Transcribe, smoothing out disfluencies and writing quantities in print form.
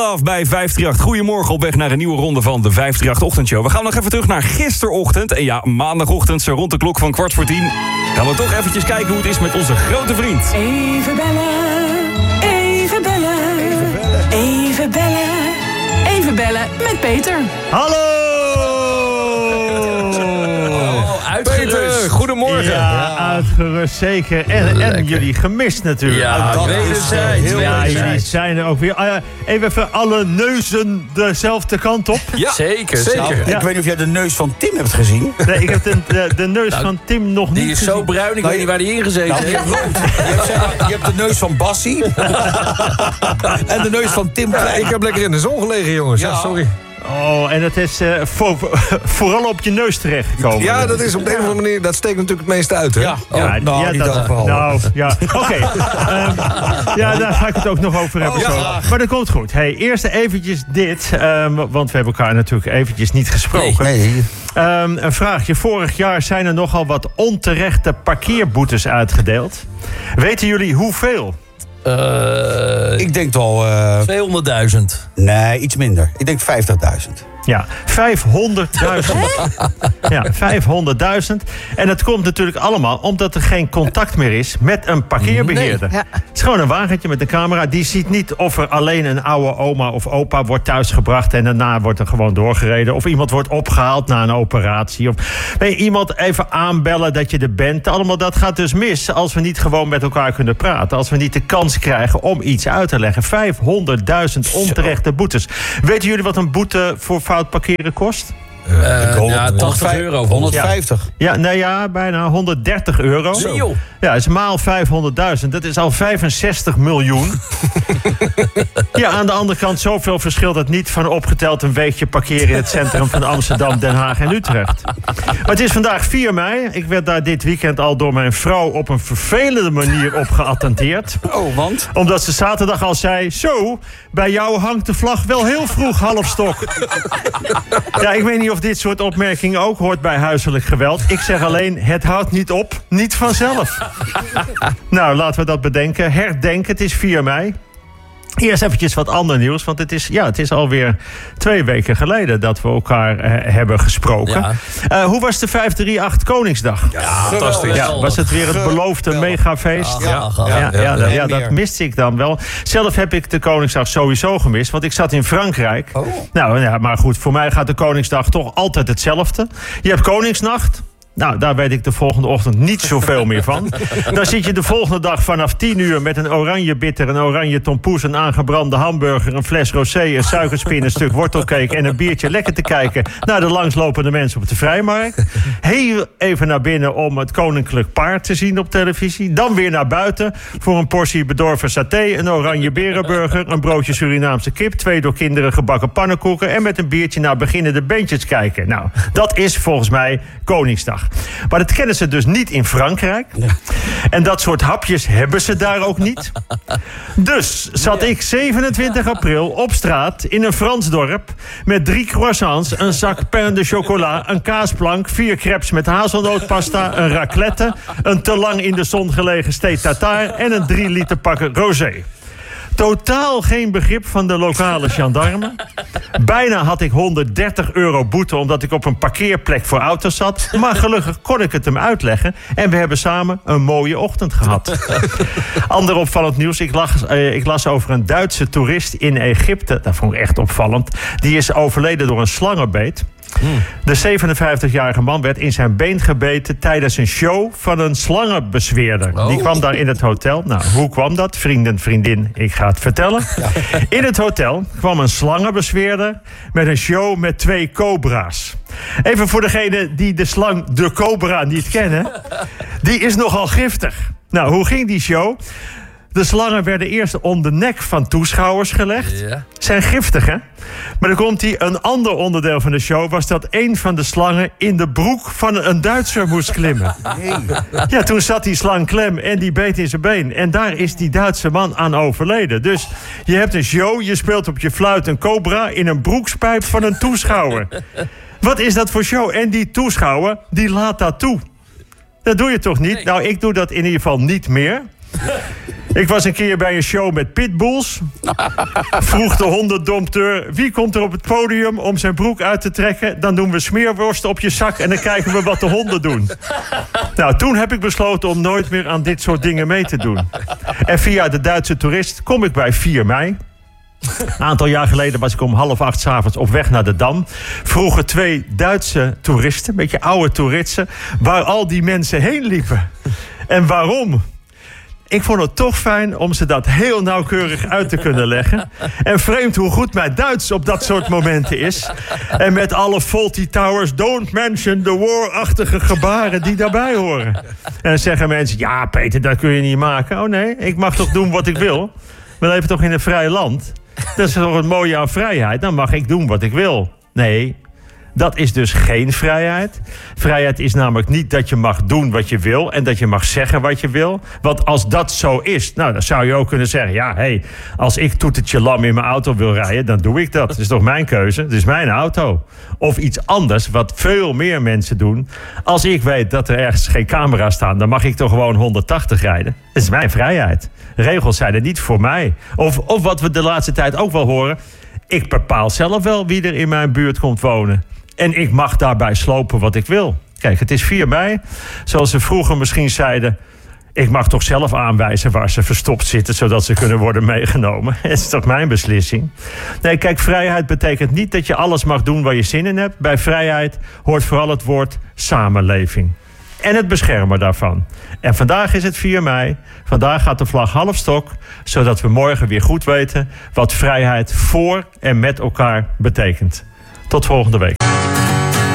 Af bij 538. Goedemorgen, op weg naar een nieuwe ronde van de 538-ochtendshow. We gaan nog even terug naar gisterochtend. En ja, maandagochtend, zo rond de klok van 9:15... gaan we toch eventjes kijken hoe het is met onze grote vriend. Even bellen, even bellen, even bellen, even bellen met Peter. Hallo! Peter, goedemorgen. Ja, uitgerust zeker. En jullie gemist natuurlijk. Ja, dat is jullie zijn er ook weer. Even alle neuzen dezelfde kant op. Ja, zeker. Nou, Ja. ik weet niet of jij de neus van Tim hebt gezien. Nee, ik heb de neus van Tim nog niet Die is gezien. zo bruin, ik weet niet waar die ingezeten Nou, heeft. je hebt de neus van Bassie. En de neus van Tim Klein. Ik heb lekker in de zon gelegen, jongens. Ja, sorry. Oh, en het is vooral op je neus terechtgekomen. Ja, dat is op de een of andere manier, dat steekt natuurlijk het meeste uit, hè? Ja. Oké, Daar ga ik het ook nog over hebben. Zo. Maar dat komt goed. Hey, eerst eventjes dit, want we hebben elkaar natuurlijk eventjes niet gesproken. Nee. Een vraagje. Vorig jaar zijn er nogal wat onterechte parkeerboetes uitgedeeld. Weten jullie hoeveel? Ik denk wel... 200.000. Nee, iets minder. Ik denk 50.000. Ja, 500.000. Ja, 500.000. En dat komt natuurlijk allemaal omdat er geen contact meer is met een parkeerbeheerder. Nee, ja. Het is gewoon een wagentje met een camera. Die ziet niet of er alleen een oude oma of opa wordt thuisgebracht en daarna wordt er gewoon doorgereden. Of iemand wordt opgehaald na een operatie. Of iemand even aanbellen dat je er bent. Allemaal dat gaat dus mis als we niet gewoon met elkaar kunnen praten. Als we niet de kans krijgen om iets uit te leggen. 500.000 onterechte boetes. Weten jullie wat een boete voor fout parkeren kost? Ja, 80 euro. 150. Ja, nou ja, bijna 130 euro. Zo, joh. Ja, is maal 500.000. Dat is al 65 miljoen. Ja, aan de andere kant, zoveel verschilt het niet van opgeteld een weekje parkeren in het centrum van Amsterdam, Den Haag en Utrecht. Maar het is vandaag 4 mei. Ik werd daar dit weekend al door mijn vrouw op een vervelende manier op geattenteerd. Oh, want? Omdat ze zaterdag al zei, zo, bij jou hangt de vlag wel heel vroeg half stok. Ja, ik weet niet of dit soort opmerkingen ook hoort bij huiselijk geweld. Ik zeg alleen, het houdt niet op, niet vanzelf. Nou, laten we dat bedenken. Herdenken, het is 4 mei. Eerst eventjes wat ander nieuws, want het is alweer 2 weken geleden dat we elkaar hebben gesproken. Ja. Hoe was de 538 Koningsdag? Ja, fantastisch. Ja, was het weer het beloofde megafeest? Ja, dat miste ik dan wel. Zelf heb ik de Koningsdag sowieso gemist, want ik zat in Frankrijk. Oh. Nou ja, maar goed, voor mij gaat de Koningsdag toch altijd hetzelfde. Je hebt Koningsnacht. Nou, daar weet ik de volgende ochtend niet zoveel meer van. Dan zit je de volgende dag vanaf 10 uur met een oranje bitter, een oranje tompoes, een aangebrande hamburger, een fles rosé, een suikerspin, een stuk wortelcake en een biertje lekker te kijken naar de langslopende mensen op de Vrijmarkt. Heel even naar binnen om het koninklijk paard te zien op televisie. Dan weer naar buiten voor een portie bedorven saté, een oranje berenburger, een broodje Surinaamse kip, 2 door kinderen gebakken pannenkoeken en met een biertje naar beginnende bandjes kijken. Nou, dat is volgens mij Koningsdag. Maar dat kennen ze dus niet in Frankrijk. Ja. En dat soort hapjes hebben ze daar ook niet. Dus zat ik 27 april op straat in een Frans dorp met 3 croissants, een zak pain de chocola, een kaasplank, 4 crepes met hazelnootpasta, een raclette, een te lang in de zon gelegen steak tartare en een 3 liter pakken rosé. Totaal geen begrip van de lokale gendarme. Bijna had ik 130 euro boete omdat ik op een parkeerplek voor auto's zat. Maar gelukkig kon ik het hem uitleggen. En we hebben samen een mooie ochtend gehad. Ander opvallend nieuws. Ik las over een Duitse toerist in Egypte. Dat vond ik echt opvallend. Die is overleden door een slangenbeet. De 57-jarige man werd in zijn been gebeten tijdens een show van een slangenbezweerder. Oh. Die kwam daar in het hotel. Nou, hoe kwam dat? Vriendin, ik ga het vertellen. Ja. In het hotel kwam een slangenbezweerder met een show met 2 cobra's. Even voor degene die de slang de cobra niet kennen. Die is nogal giftig. Nou, hoe ging die show? De slangen werden eerst om de nek van toeschouwers gelegd. Ja. Zijn giftig, hè? Maar dan komt hij. Een ander onderdeel van de show was dat een van de slangen in de broek van een Duitser moest klimmen. Ja, toen zat die slang klem en die beet in zijn been. En daar is die Duitse man aan overleden. Dus je hebt een show, je speelt op je fluit een cobra in een broekspijp van een toeschouwer. Wat is dat voor show? En die toeschouwer, die laat dat toe. Dat doe je toch niet? Nee. Nou, ik doe dat in ieder geval niet meer. Ik was een keer bij een show met pitbulls. Vroeg de hondendompteur: wie komt er op het podium om zijn broek uit te trekken? Dan doen we smeerworst op je zak en dan kijken we wat de honden doen. Nou, toen heb ik besloten om nooit meer aan dit soort dingen mee te doen. En via de Duitse toerist kom ik bij 4 mei. Een aantal jaar geleden was ik om 7:30 s'avonds op weg naar de Dam. Vroegen 2 Duitse toeristen, een beetje oude toeristen, waar al die mensen heen liepen. En waarom? Ik vond het toch fijn om ze dat heel nauwkeurig uit te kunnen leggen. En vreemd hoe goed mijn Duits op dat soort momenten is. En met alle Fawlty Towers, don't mention the war-achtige gebaren die daarbij horen. En dan zeggen mensen: ja, Peter, dat kun je niet maken. Oh nee, ik mag toch doen wat ik wil? We leven toch in een vrij land? Dat is toch het mooie aan vrijheid? Dan mag ik doen wat ik wil. Nee, dat is dus geen vrijheid. Vrijheid is namelijk niet dat je mag doen wat je wil en dat je mag zeggen wat je wil. Want als dat zo is, nou, dan zou je ook kunnen zeggen: ja, hey, als ik toetertje lam in mijn auto wil rijden, dan doe ik dat. Dat is toch mijn keuze? Het is mijn auto. Of iets anders, wat veel meer mensen doen. Als ik weet dat er ergens geen camera's staan, dan mag ik toch gewoon 180 rijden. Dat is mijn vrijheid. Regels zijn er niet voor mij. Of wat we de laatste tijd ook wel horen: ik bepaal zelf wel wie er in mijn buurt komt wonen. En ik mag daarbij slopen wat ik wil. Kijk, het is 4 mei. Zoals ze vroeger misschien zeiden: ik mag toch zelf aanwijzen waar ze verstopt zitten, zodat ze kunnen worden meegenomen. Het is toch mijn beslissing? Nee, kijk, vrijheid betekent niet dat je alles mag doen waar je zin in hebt. Bij vrijheid hoort vooral het woord samenleving. En het beschermen daarvan. En vandaag is het 4 mei. Vandaag gaat de vlag half stok, zodat we morgen weer goed weten wat vrijheid voor en met elkaar betekent. Tot volgende week.